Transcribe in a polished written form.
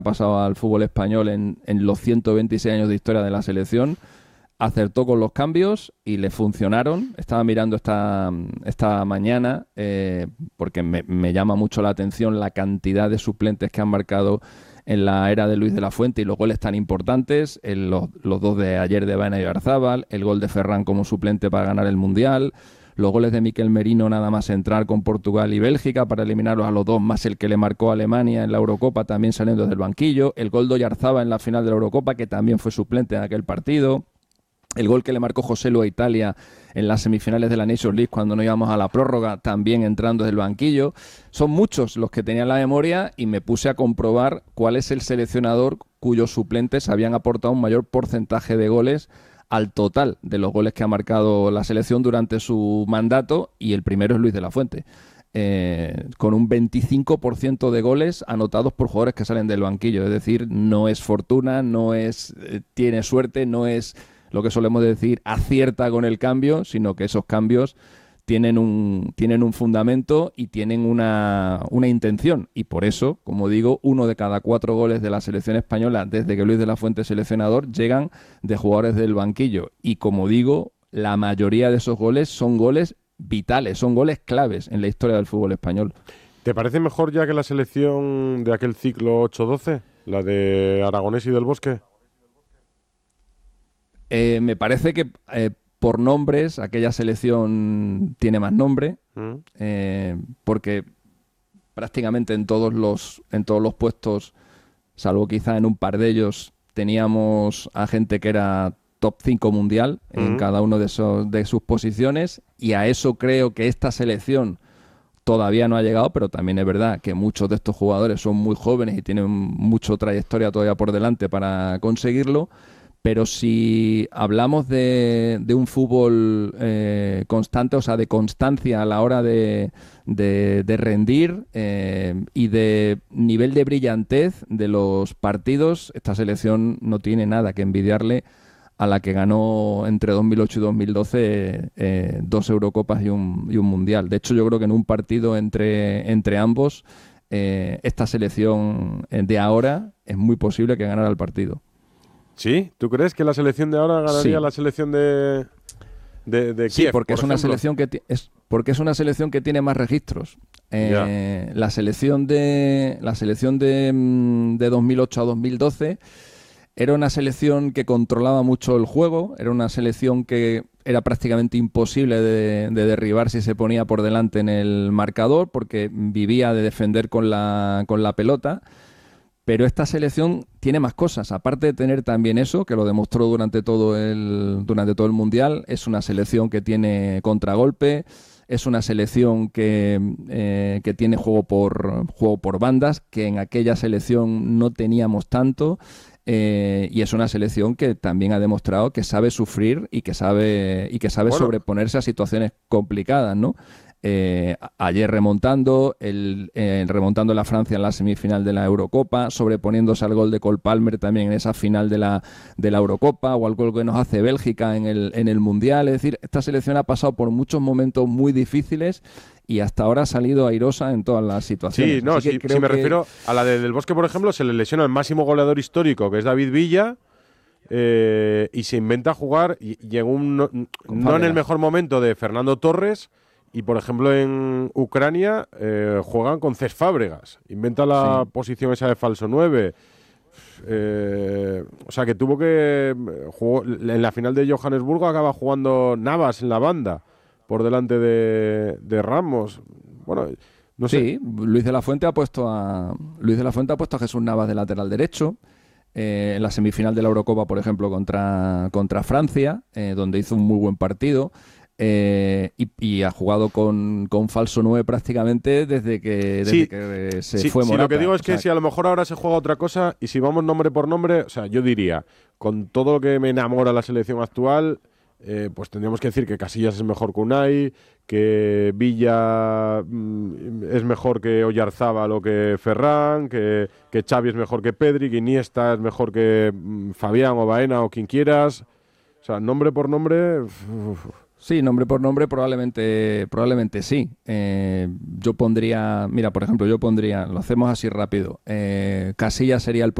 pasado al fútbol español en los 126 años de historia de la selección. Acertó con los cambios y le funcionaron. Estaba mirando esta mañana porque me llama mucho la atención la cantidad de suplentes que han marcado en la era de Luis de la Fuente y los goles tan importantes, los dos de ayer de Baena y Garzábal, el gol de Ferran como suplente para ganar el Mundial, los goles de Miquel Merino nada más entrar con Portugal y Bélgica para eliminarlos a los dos, más el que le marcó a Alemania en la Eurocopa también saliendo desde el banquillo, el gol de Oyarzábal en la final de la Eurocopa que también fue suplente en aquel partido, el gol que le marcó Joselu a Italia en las semifinales de la Nations League cuando no íbamos a la prórroga, también entrando desde el banquillo. Son muchos los que tenía en la memoria y me puse a comprobar cuál es el seleccionador cuyos suplentes habían aportado un mayor porcentaje de goles al total de los goles que ha marcado la selección durante su mandato, y el primero es Luis de la Fuente. Con un 25% de goles anotados por jugadores que salen del banquillo. Es decir, no es fortuna, no es tiene suerte, no es lo que solemos decir acierta con el cambio, sino que esos cambios tienen un fundamento y tienen una intención. Y por eso, como digo, 1 de cada 4 goles de la selección española, desde que Luis de la Fuente es seleccionador, llegan de jugadores del banquillo. Y como digo, la mayoría de esos goles son goles vitales, son goles claves en la historia del fútbol español. ¿Te parece mejor ya que la selección de aquel ciclo 8-12? La de Aragonés y Del Bosque. Me parece que por nombres aquella selección tiene más nombre, porque prácticamente en todos los puestos, salvo quizá en un par de ellos, teníamos a gente que era top 5 mundial en cada uno de sus posiciones, y a eso creo que esta selección todavía no ha llegado, pero también es verdad que muchos de estos jugadores son muy jóvenes y tienen mucha trayectoria todavía por delante para conseguirlo. Pero si hablamos de un fútbol constante, o sea, de constancia a la hora de rendir y de nivel de brillantez de los partidos, esta selección no tiene nada que envidiarle a la que ganó entre 2008 y 2012 2 Eurocopas y un Mundial. De hecho, yo creo que en un partido entre ambos, esta selección de ahora es muy posible que ganara el partido. ¿Sí? ¿Tú crees que la selección de ahora ganaría la selección de Kiev? Sí, porque es una selección porque es una selección que tiene más registros. La selección de 2008 a 2012 era una selección que controlaba mucho el juego, era una selección que era prácticamente imposible de derribar si se ponía por delante en el marcador, porque vivía de defender con la pelota. Pero esta selección tiene más cosas, aparte de tener también eso, que lo demostró durante todo el Mundial. Es una selección que tiene contragolpe, es una selección que tiene juego por bandas, que en aquella selección no teníamos tanto, y es una selección que también ha demostrado que sabe sufrir y que sabe sobreponerse a situaciones complicadas, ¿no? Ayer remontando la Francia en la semifinal de la Eurocopa, sobreponiéndose al gol de Cole Palmer también en esa final de la Eurocopa, o al gol que nos hace Bélgica en el Mundial. Es decir, esta selección ha pasado por muchos momentos muy difíciles y hasta ahora ha salido airosa en todas las situaciones. Sí, no, si me refiero a la Del Bosque, por ejemplo, se le lesiona el máximo goleador histórico, que es David Villa, y se inventa jugar, y llegó no en el mejor momento de Fernando Torres. Y, por ejemplo, en Ucrania juegan con Cesc Fábregas. Inventa la posición esa de falso 9. O sea, que tuvo que... Jugó, en la final de Johannesburgo acaba jugando Navas en la banda, por delante de Ramos. Bueno, no sé. Sí, Luis de la Fuente ha puesto a Jesús Navas de lateral derecho. En la semifinal de la Eurocopa, por ejemplo, contra Francia, donde hizo un muy buen partido. Y ha jugado con falso 9 prácticamente desde que se fue Morata. Sí, lo que digo es que si a lo mejor ahora se juega otra cosa, y si vamos nombre por nombre, o sea, yo diría, con todo lo que me enamora la selección actual, pues tendríamos que decir que Casillas es mejor que Unai, que Villa es mejor que Oyarzábal o que Ferran, que Xavi es mejor que Pedri, que Iniesta es mejor que Fabián o Baena o quien quieras. O sea, nombre por nombre... Sí, nombre por nombre probablemente sí. Yo pondría, mira, por ejemplo, lo hacemos así rápido. Casillas sería el